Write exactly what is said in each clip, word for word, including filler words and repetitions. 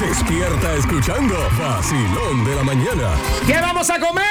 Despierta escuchando Vacilón de la Mañana. ¿Qué vamos a comer?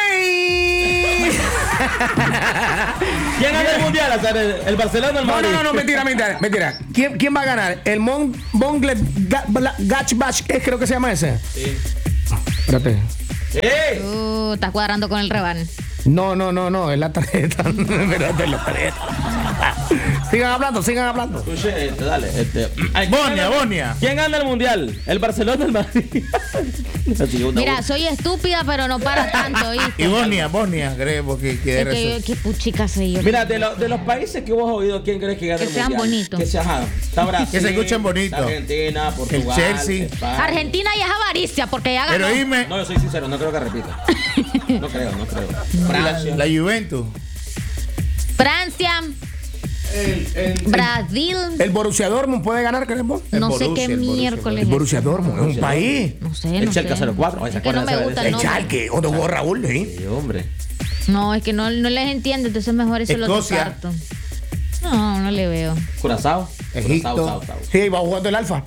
¿Quién gana el mundial? O sea, el, el Barcelona o el No, Madrid. no, no, no, mentira, mentira, mentira. ¿Quién, quién va a ganar? ¿El Mon Bongle Gachbach? Creo que se llama ese. Sí. Espérate. ¡Eh! Uh, estás cuadrando con el reban. No, no, no, no, es la tarjeta. Espérate, es la tarjeta. Sigan hablando, sigan hablando. Escuche, este, dale. Este. Ay, ¿quién Bonia, gana- Bonia. ¿Quién gana el mundial? ¿El Barcelona o el Madrid? Así, una- Mira, soy estúpida, pero no para tanto, ¿viste? Y Bonia, Bonia, creemos que, que Es que yo, qué puchica soy yo. Mira, de, lo- de los países que vos has oído, ¿quién crees que gana Que el sean mundial? bonitos. Que sean, ajá. Está Brasil, Que se escuchen bonitos. está Argentina, Portugal, Chelsea. España. Argentina ya es avaricia porque ya ganó. Pero dime, No, yo soy sincero, no creo que repita. No creo, no creo. Francia. la Juventus. Francia, El, el, Brasil, ¿El Borussia Dortmund puede ganar, creemos? el no sé Borussia, qué el Borussia, miércoles. El Borussia Dortmund es un país. No sé, El no Schalke sé. cero cuatro, ay, ¿se Es que no acuerdan me de gusta ese? el El nombre. Schalke, o de Raúl, ¿sí? Sí, hombre. No, es que no, no les entiendo, entonces mejor eso lo Escocia. descarto. No, no le veo. Curazao. Egipto. Curazao, Sao, Sao. Sí, va jugando el Alfa.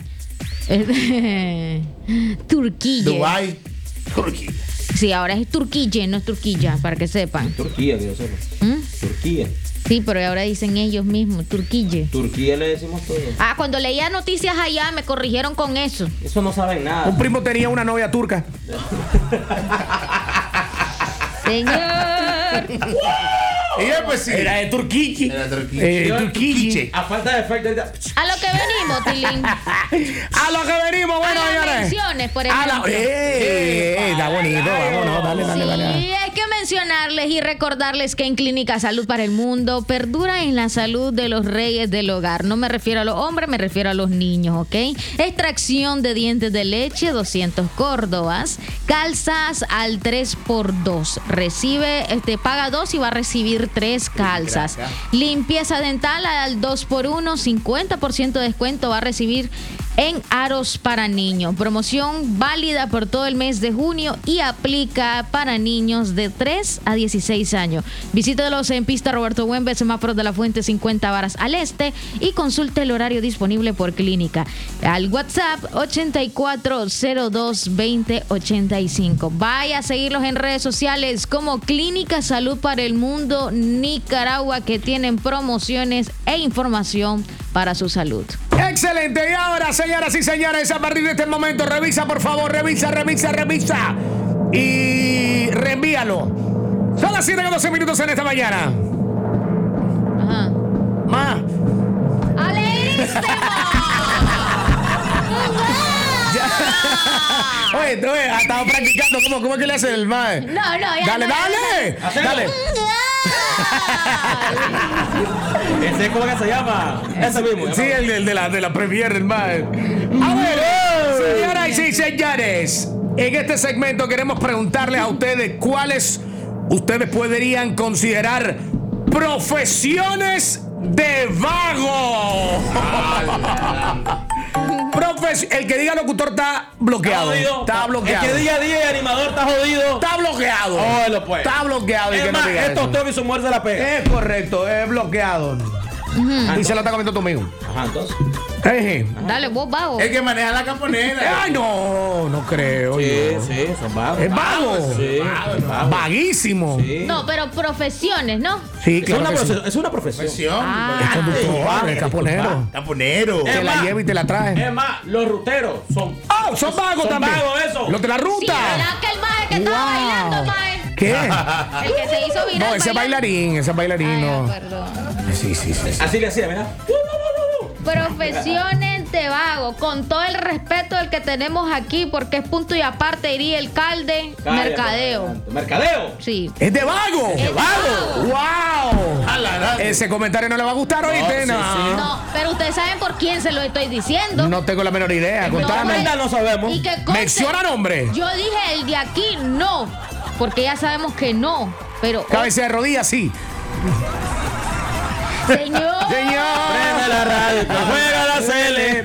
Turquía. Dubái. Turquía. Sí, ahora es Turquilla, no es Turquilla, para que sepan. Turquía, que yo sepa. ¿Mm? Turquía. Sí, pero ahora dicen ellos mismos, Turquilla. Turquía le decimos todo. Ah, cuando leía noticias allá me corrigieron con eso. Eso no saben nada. Un primo tenía una novia turca. Señor. Y él, pues sí. Era de Turquía. Era Turquía. Eh, Yo- Turquía. A falta de efecto. ya- A lo que venimos, Tilín. A lo que venimos, bueno, A las señores. menciones, por A la- ejemplo. ¡Eh! eh, Está bonito, vámonos, dale, dale, Sí, dale. hay que mencionarles y recordarles que en Clínica Salud para el Mundo perdura en la salud de los reyes del hogar. No me refiero a los hombres, me refiero a los niños, ¿ok? Extracción de dientes de leche, doscientos córdobas. Calzas al tres por dos. Recibe, este, paga dos y va a recibir tres calzas. Limpieza dental al dos por uno, cincuenta por ciento de descuento va a recibir en aros para niños. Promoción válida por todo el mes de junio y aplica para niños de tres a dieciséis años. Visítelos en pista Roberto Güembe, semáforos de la Fuente, cincuenta varas al este, y consulte el horario disponible por clínica al WhatsApp ochenta y cuatro cero dos veinte ochenta y cinco. Vaya a seguirlos en redes sociales como Clínica Salud para el Mundo Nicaragua, que tienen promociones e información para su salud. Excelente. Y ahora, señoras y señores, a partir de este momento, revisa, por favor, revisa, revisa, revisa. Y reenvíalo. Son las siete con doce minutos en esta mañana. Ajá. Más. Oye, oye, ha estado practicando. ¿Cómo, cómo es que le hace el mae? No, no, ya Dale, no, dale. Hacelo. Dale. ¿Ese es cómo que se llama? Ese mismo. Sí, el, el de la, de la Premier, el mae. A ver, señoras y señores, en este segmento queremos preguntarles a ustedes cuáles ustedes podrían considerar profesiones de vago. Profes- el que diga locutor está bloqueado. jodido. Está bloqueado. El que día a día y animador está jodido. Está bloqueado. Óyelo, pues. Está bloqueado. y Es que no más, diga estos eso. toques su muerte la pega. Es correcto, es bloqueado. Y se lo está comiendo tu amigo. Ajá, entonces. Eje. Dale, vos vago. El que maneja la camponera. Ay, no, no creo. Sí, yo. sí, son vagos. Es vago. Sí, es vago. Vaguísimo. Sí. No, pero profesiones, ¿no? Sí, Es claro una, que sí. profesión, es una profesión. Profesión. Ah. Es conductor, es caponero. Caponero. Te Es la más, lleva y te la trae. Es más, los ruteros son. ¡Oh, son vagos son también! vagos esos. ¡Los de la Sí, ruta! ¿verdad que el maje que estaba Wow. bailando, maje? ¿Qué? El que se hizo viral. No, ese bailando. bailarín, ese bailarín Ay, no. perdón. Sí, sí, sí. sí. Así le hacía, ¿verdad? Profesiones de vago, con todo el respeto del que tenemos aquí, porque es punto y aparte, diría el calde, mercadeo. Mercadeo. Sí. ¡Es de vago! Es vago. ¡Wow! Jala, Ese comentario no le va a gustar, ¿oíste? sí, No, sí. No, pero ustedes saben por quién se lo estoy diciendo. No tengo la menor idea. No, Contame. Ahorita no sabemos. Y que conste, Menciona nombre. Yo dije el de aquí no, porque ya sabemos que no, pero Cabeza de rodillas, sí. señor, Prende la radio, que juega la Cele.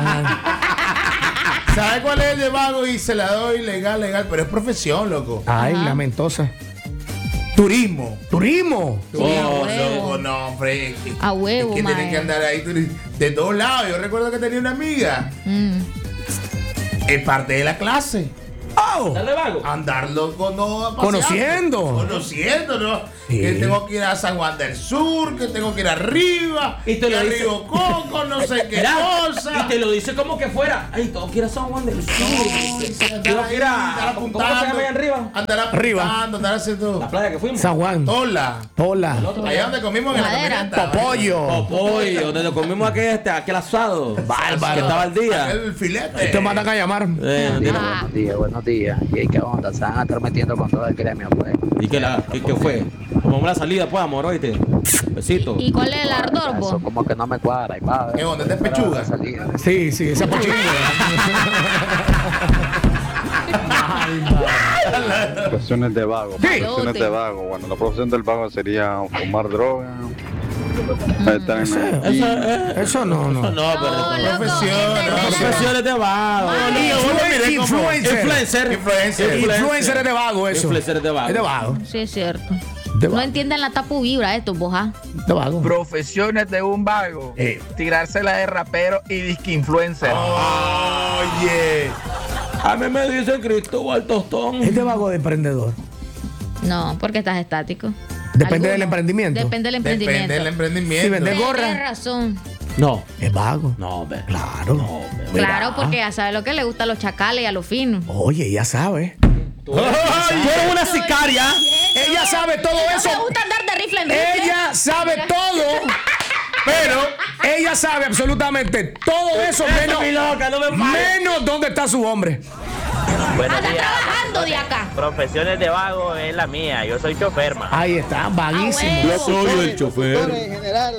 ¿Sabe cuál es el de vago? Y se la doy legal, legal, pero es profesión, loco. Ay, lamentosa. Turismo. Turismo. Oh, huevo. loco, no, hombre. es que- A huevo, es que tienen mae. que andar ahí turi- de todos lados. Yo recuerdo que tenía una amiga Mm. Es parte de la clase. Oh, Dale vago. Andarlo con, no, paseando. Conociendo. Conociendo, ¿no? Sí. Que tengo que ir a San Juan del Sur, que tengo que ir arriba, Y te que lo a dice- Río Coco, no sé qué Mira, cosa. Y te lo dice como que fuera. Ay, tengo que ir a San Juan del Sur. Tengo que ir Andar a. ¿Cómo se llama allá arriba? Andar Arriba. apuntando, andar haciendo. La playa que fuimos. San Juan. Hola. Pola. Allá donde comimos en la Madera. camioneta. Popollo. Popollo, donde lo comimos aquel, este, aquel asado. Bárbaro. Que estaba al día. El filete. Te mandan a llamar. Eh, no tiene- Ah, Buenos días, buenos días. ¿Y qué onda? Se van a estar metiendo con todo el gremio, pues. ¿Y qué, la, qué, qué fue? Como una salida, pues, amor, oíste. Besito. ¿Y cuál es el ardor, Eso vos? como que no me cuadra. Y va, ¿Qué onda? ¿Te pechuga? salida. Sí, sí, esa pochilla. Profesiones de vago. Sí. Profesiones de vago. Bueno, la profesión del vago sería fumar droga. Estar en la- Eso, eh, Eso no, eso no. no, No, pero. loco, Profesión, este no, es- Profesiones de vago. Influen- Influencer. Influencer. Influencer. Influencer es de vago, eso. Influencer es de vago. Es de vago. Sí, es cierto. De No vago. entienden la tapu vibra esto, vos, ¿ah? De vago. Profesiones de un vago. Eh. Tirársela de rapero y disque influencer. Oye. A mí me dicen Cristóbal Tostón. Es de vago de emprendedor. No, porque estás estático. Depende del Algunos. emprendimiento. Depende del Depende emprendimiento. del emprendimiento. Si vende gorra. Tienes razón. No. Es vago. No, ve. Claro. Claro, porque ya sabe lo que le gusta a los chacales y a los finos. Oye, ya sabe. Tú eres una sicaria. Ella sabe todo eso. No me gusta andar de rifle en rifle. Ella sabe todo. Pero ella sabe absolutamente todo eso menos, Mi loca, no me falles. menos dónde está su hombre. Buenos Anda días. trabajando de acá. Profesiones de vago es la mía. Yo soy chofer, man. Ahí está, vaguísimo. Ah, bueno. Soy el chofer. en general.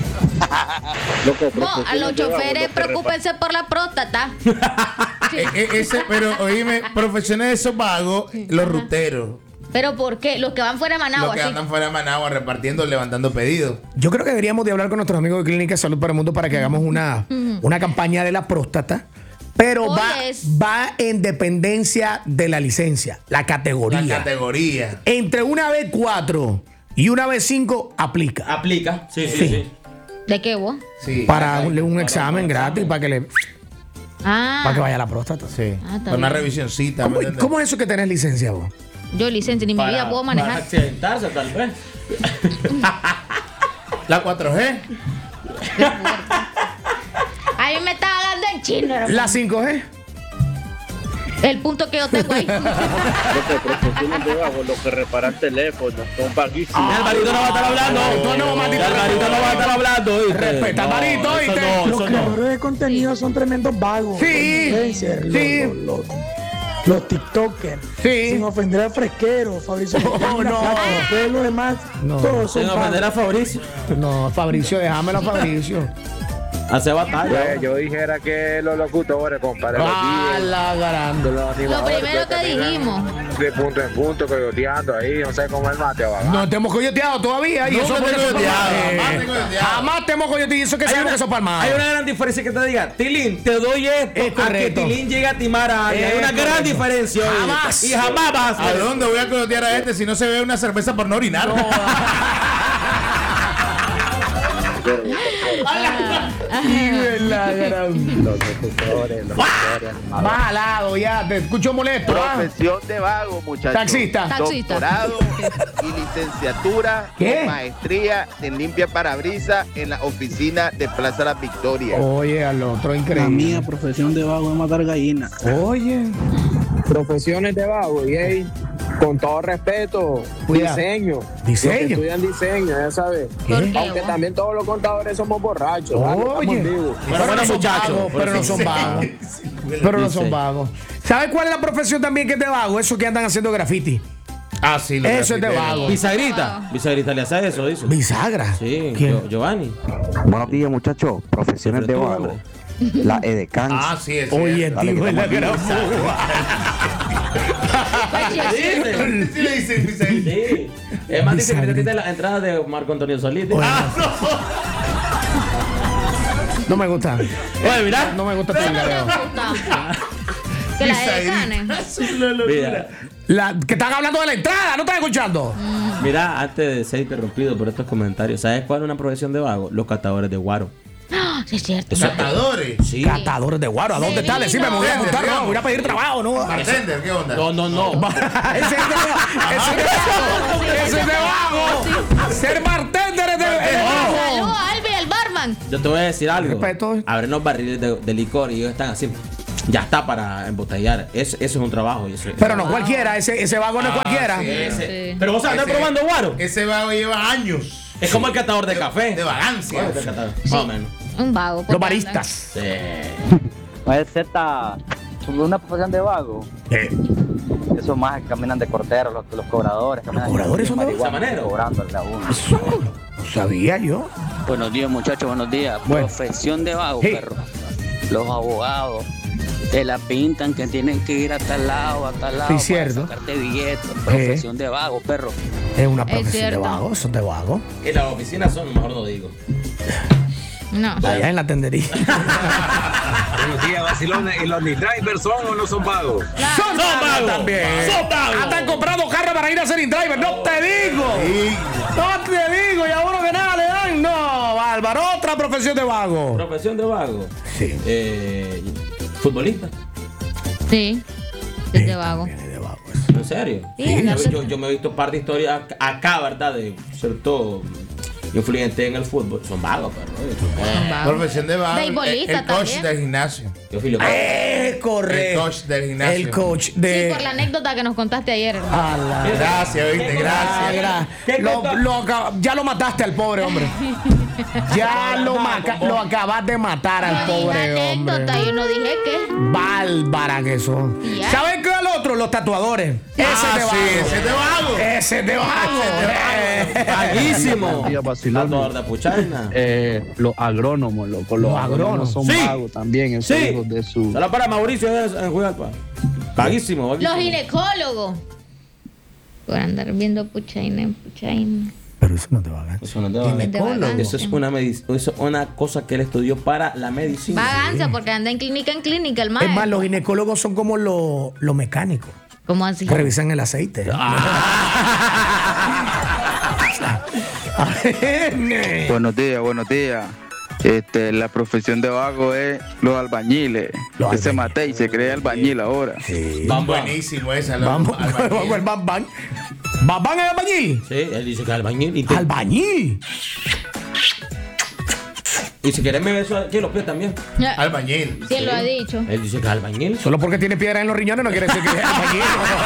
No, a los choferes preocúpense por la próstata. E- e- ese, pero oíme, profesiones de esos vagos, los ruteros. ¿Pero por qué? Los que van fuera de Los Managua, que así. andan fuera de Managua repartiendo, levantando pedidos. Yo creo que deberíamos de hablar con nuestros amigos de Clínica Salud para el Mundo para que hagamos una, una campaña de la próstata. Pero Oye, va, es- va en dependencia de la licencia, la categoría. La categoría. Entre una B cuatro y una B cinco aplica. Aplica. Sí, sí, Sí. sí. ¿De qué vos? Sí. Para un, un examen gratis para que le Ah. para que vaya a la próstata. Sí. Ah, está Para una bien. revisioncita. ¿Cómo, ¿me entiendes? cómo es eso que tenés licencia vos? Yo licencia, ni mi Para- vida puedo Para manejar. accidentarse, tal vez. La cuatro G. A mí me está hablando en chino, hermano. La cinco G. El punto que yo tengo ahí. Profesiones de vago, los que reparan teléfonos, son vaguísimos. Ya Alvarito no va a estar hablando. No, no, Matito, Ya Alvarito no va a estar hablando. ¿oíste? Respeta, No, Alvarito, eso ¿oíste? no, Los eso no. creadores de contenido son tremendos vagos. Sí, Los influencers, sí. Los, los, los, los TikTokers. Sí. Sin ofender al fresquero, Fabricio. No, no. Todos los demás, No. todos son Sin ofender a vagos. Fabricio. No, Fabricio, déjamelo a Fabricio. Hace batalla. Yo dijera que los locutores, compadre, Ah, la grande. Lo primero que dijimos. de punto en punto, coyoteando ahí, no sé cómo el mate va. No te hemos coyoteado todavía. Y Nunca eso te porque he eso coyoteado, es jamás te he palmar. coyoteado. Jamás te hemos coyoteado. Y eso que sabemos que son palmadas. Hay una gran diferencia que te diga, Tilín, te doy esto, Es a que correcto. Tilín llegue a timar a alguien. Es Hay una gran correcto. diferencia. ¿oíste? Jamás. Y jamás vas a ¿A hacer eso. dónde voy a coyotear a este si no se ve una cerveza por no orinar? La gran- Los locutores, los locutores, Más al lado, ya. Te escucho molesto. ¿ah? Profesión de vago, muchachos. Taxista. Taxista. Doctorado y licenciatura ¿Qué? con maestría en limpia parabrisas en la oficina de Plaza Las Victorias. Oye, al otro La increíble. mía profesión de vago es matar gallinas. Oye. Profesiones de vago, y hey, con todo respeto, Cuidado. diseño. Diseño. Los que estudian diseño, ya sabes. ¿Por qué, Aunque vos? también todos los contadores somos borrachos. ¿vale? Estamos Oye. en vivo. Pero bueno, no son muchachos, vagos, pero no son vagos. Pero no son Dice. vagos. ¿Sabes cuál es la profesión también que es de vago? Esos que andan haciendo graffiti. Ah, sí, los Eso es de grafiteros. vago. Bisagrita. Bisagrita le hace eso, dice. Bisagra. Sí, ¿Quién? Gio- Giovanni. Buenos días, muchachos. Profesiones Pero de tú, vago. hombre. La Edecans. Ah, sí, es Oye, Dale, tío, que es la estamos gran aquí. Dice. Sí le dicen, dicen. Sí. Es más, dice que Bisagrita. te tiene la entrada de Marco Antonio Solís. Oye, no me gusta. Oye, mira. No me gusta tu No me engadeo. gusta. Que la decanen. Mira, La, que están hablando de la entrada, ¿no están escuchando? mira, antes de ser interrumpido por estos comentarios, ¿sabes cuál es una profesión de vago? Los catadores de guaro. Sí, es cierto. Catadores. Sí. Catadores de guaro. ¿A dónde De está? vino. Decime, me voy a apuntar. Bartender, No, voy a pedir trabajo, ¿no? Bartender, ¿qué onda? No, no, no. ese es de ese es de vago. Ese es de vago. Ser bartender es de, es de vago. Saludos a Albi, el barman. Yo te voy a decir algo. Respeto. Abren los barriles de, de licor y ellos están así. Ya está para embotellar. Es, eso es un trabajo. y Eso, Pero no cualquiera. Ese, ese vago no es cualquiera. sí. ese- Sí. Pero vos andás Ese- probando guaro. Ese vago lleva años. Es como el catador de café. De vagancia. Bueno, el catador. Más o menos. Un vago. Los porque baristas. Sí. Puede ser ta- una profesión de vago. Eh, Esos más que caminan de corteros, los, los cobradores. Los cobradores son de marihuana, cobrando a uno. no sabía yo. Buenos días, muchachos, buenos días. Bueno. Profesión de vago, Sí. perro. Los abogados te la pintan que tienen que ir a tal lado, a tal lado. Sí, para cierto. sacarte billetes. Profesión de vago, perro. Es una Es profesión de cierto. vago. Son de vago. Y las oficinas son, mejor no digo. No. Allá en la tendería. Buenos días, vacilones. ¿Y los drivers son o no son vagos? Son vagos también. Son vagos. Hasta han comprado carros para ir a hacer in-driver. No te digo. No te digo. Y a uno que nada le dan. No, Bárbaro. Otra profesión de vago. Profesión de vago. Sí. Eh, futbolista. Sí. Es de vago. De vago. ¿En serio? Sí, yo, no sé. yo, yo me he visto un par de historias acá, ¿verdad? De cierto influyente en el fútbol. Son vagos, pero. Son vagos. Profesión de vago. Beisbolista el, el coach también. del gimnasio. Yo fui lo Es correcto. El coach del gimnasio. El coach Sí, de. por la anécdota que nos contaste ayer, hermano. A la- Gracias, oíste, Ah, gracias. gra- ¿Qué Lo- cosa? lo acab- ya lo mataste al pobre hombre. Ya lo, maca- lo acabas de matar al Yo dije pobre hombre. anécdota, yo no dije qué. Bárbara que son. Ya. ¿Saben qué es el otro? Los tatuadores. Ese Ah, es de vago. sí, ese es de vago. Ese es de vago. Eh. Vaguísimo. Días, vacilones. Tatuador de puchana. Eh, los agrónomos, loco. Los, Los agrónomos son Sí. vagos también. Esos Sí. hijos de su. Solo para Mauricio en Juigalpa. Vaguísimo, vaguísimo. Los ginecólogos. Por andar viendo puchaina en puchaina. Pero eso no te va a ganar. Eso no te va a Es de ganar. vagancia. Eso es una medic- eso es una cosa que él estudió para la medicina. Vagancia, porque anda en clínica en clínica el Es maestro. más, los ginecólogos son como los, los mecánicos. ¿Cómo así? Que revisan el aceite. Buenos días, buenos días. Este, la profesión de vago es los albañiles. Los Ese albañiles. mate y se cree albañil ahora. Sí. Bam, bam. Buenísimo esa. lo- Vamos, albañil. vamos el Bam Bam. ¿Bam Bam es albañil? Sí, él dice que es albañil. Y, te- ¿Albañil? y si querés me beso aquí los pies también. Albañil. ¿Quién lo ha dicho? Él dice que es albañil. Solo porque tiene piedra en los riñones no quiere decir que es albañil.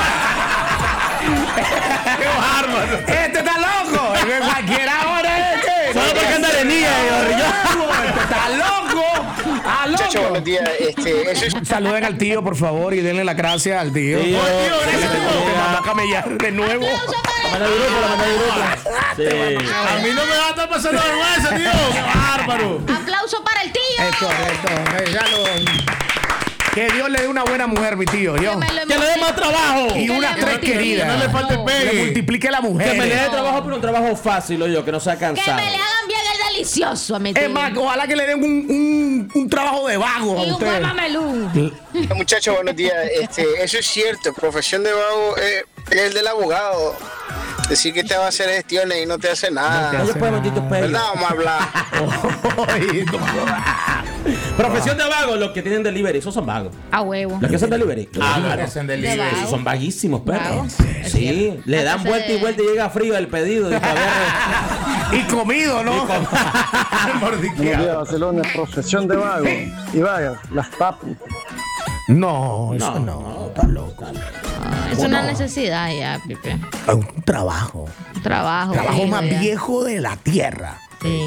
¡Qué bárbaro! ¡Este está loco! Es que cualquiera hora es que. Solo porque anda de niña en los riñones. ¡Este está loco! ¡Ah, loco! días. Este, eso es Saluden al tío, por favor, y denle las gracias al tío. Tío, gracias, tío. tío. Que mandó a camellar de nuevo. La manda de grupo, la manda de grupo. Sí. A mí no me va a estar pasando vergüenza, tío. ¡Qué bárbaro! Aplauso para el tío. Es correcto. Eh, ya lo- Que Dios le dé una buena mujer, mi tío. Yo. Que me lo Que le dé más trabajo. Y Que unas le tres multiplique. queridas. No le falte No. pegue. Le multiplique la mujer. Que me le dé trabajo, pero un trabajo fácil, oye, que no sea Que cansado. me le hagan bien el delicioso a mi tío. Es más, ojalá que le den un, un, un trabajo de vago a Y un usted. buen mamelú. Muchachos, buenos días. Este, eso es cierto. Profesión de vago es el del abogado. Decir que te va a hacer gestiones y no te hace nada. Ellos pueden meter tus pelos. ¿Verdad? Vamos a hablar. Ay, Profesión de vagos, los que tienen delivery, esos son vagos. A huevo. Los que hacen delivery. Ah, Claro. que hacen De delivery. vago. Esos son vaguísimos, perros. Vago. Sí, le Hasta dan se- vuelta y vuelta y llega frío el pedido. Y todavía y comido, ¿no? Mordiqueado. Barcelona, profesión de vago. Y vaya, las papas. No, eso no, está loco. Ah, es una necesidad ya, Pipe. Es un trabajo. Un trabajo. Trabajo fijo, más ya. viejo de la tierra. Sí.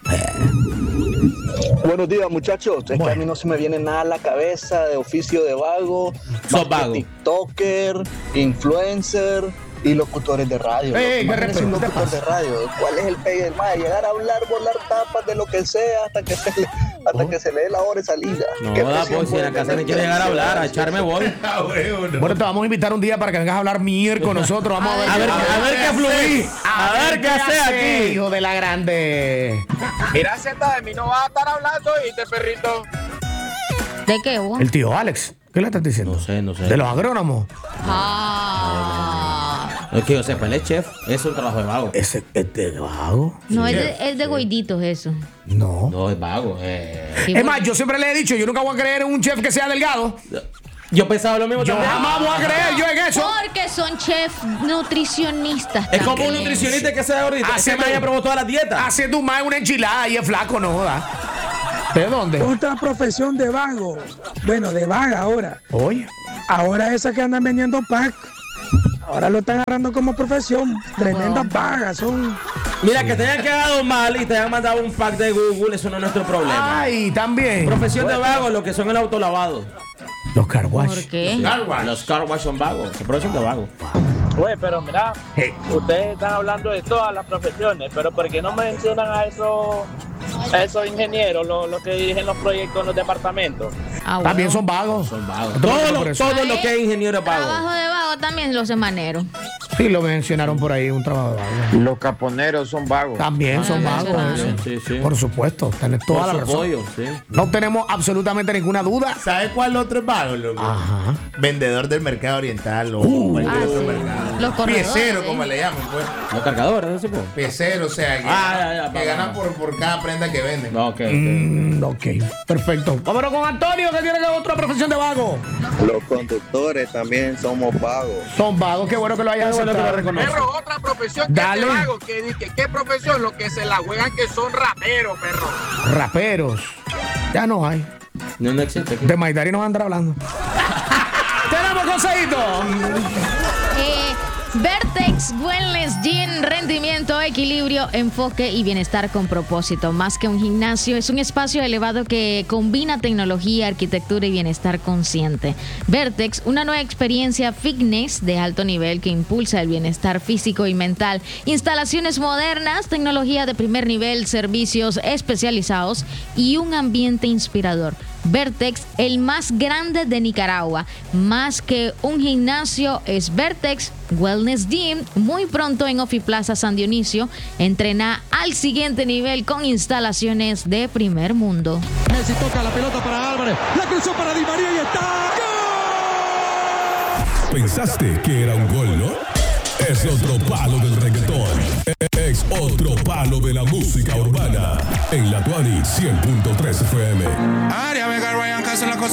Buenos días, muchachos. Es que Bueno. a mí no se me viene nada a la cabeza de oficio de vago. Sos más que vago. TikToker, influencer y locutores de radio. Ey, loco. ¿qué Imagínense un respeto te locutor pasa? de radio. ¿Cuál es el pegue del más? Llegar a hablar, volar tapas de lo que sea hasta que se le, hasta que se le dé la hora de salida. no, ¿Qué da, presión pues si en la puede casa ni tener? quiere llegar a hablar, a echarme voy. Ah, bueno. Bueno, te vamos a invitar un día para que vengas a hablar mier con nosotros. Vamos a ver, A ver, a ver qué fluí. A ver qué hace aquí. hijo de la grande. Mira, Z, de mí no vas a estar hablando, ¿viste, perrito? ¿De qué vos? El tío Alex. ¿Qué le estás diciendo? No sé, no sé. De los agrónomos. Ah. Es que yo sepa, él es chef, es un trabajo de vago. ¿Ese es de vago? No, Sí. es de, es de goiditos eso. No. No, es vago. Eh. Sí, Es más, yo siempre le he dicho, yo nunca voy a creer en un chef que sea delgado. Yo pensaba lo mismo Yo también. jamás voy a creer yo en eso. Porque son chefs nutricionistas. Es como un también. nutricionista que sea gordito. Hace Ese man tú- ya probó todas las dietas. Hace tu más una enchilada y es flaco, no joda. ¿De dónde? Otra profesión de vago. Bueno, de vaga ahora. Oye. Ahora esa que andan vendiendo pack. Ahora lo están agarrando como profesión. Tremendas vagas son. Mira, que te hayan quedado mal y te hayan mandado un pack de Google, eso no es nuestro problema. Ay, también. Profesión de vago, lo que son el autolavado. Los car wash. ¿Por qué? Los car wash son vagos. Se profesión de vago. Güey, pero mira, Hey. ustedes están hablando de todas las profesiones, pero ¿por qué no mencionan a esos, a esos ingenieros, los, los que dirigen los proyectos en los departamentos? Ah, bueno. También son vagos. Son vagos. No te Todo, preocupes por lo, eso. todo lo que es ingeniero es vago. Trabajo de vago también los semaneros. Sí, lo mencionaron por ahí, un trabajo de vago. Los caponeros son vagos. También son Ah, vagos. mencionaron. eso. Sí, sí. Por supuesto, tenés toda Por la su razón. pollo, sí. No tenemos absolutamente ninguna duda. ¿Sabes cuál otro es vago, loco? Ajá. Vendedor del mercado oriental o Uh, vendedor ah, del sí. mercado. Los corredores, Piecero, ¿eh? como le llaman, pues. Los cargadores, ¿no? Tipo? Piecero, o sea, que, Ah, ya, ya, que va, ganan va. por, por cada prenda que venden. No, ok, ok. Mm, ok, perfecto. Vámonos con Antonio, que tiene otra profesión de vago. Los conductores también somos vagos. Son vagos, qué bueno que lo hayas Qué bueno que lo aceptado. reconoce. Perro, otra profesión que Dale. es de vago, que dice, ¿qué profesión? Los que se la juegan que son raperos, perro. Raperos. Ya no hay. No, no existe aquí. De Maidari nos andará hablando. Tenemos consejito. Eh, Vertex Wellness Gym, rendimiento, equilibrio, enfoque y bienestar con propósito. Más que un gimnasio, es un espacio elevado que combina tecnología, arquitectura y bienestar consciente. Vertex, una nueva experiencia fitness de alto nivel que impulsa el bienestar físico y mental. Instalaciones modernas, tecnología de primer nivel, servicios especializados y un ambiente inspirador. Vertex, el más grande de Nicaragua. Más que un gimnasio, es Vertex Wellness Gym. Muy pronto en Ofiplaza San Dionisio. Entrena al siguiente nivel con instalaciones de primer mundo. Messi toca la pelota para Álvarez. La cruzó para Di María y está. Pensaste que era un gol, ¿no? Es otro palo del reggaetón. Es otro palo de la música urbana. En la Tuani cien punto tres F M. Área Vega, Ryan Castro, la cosa.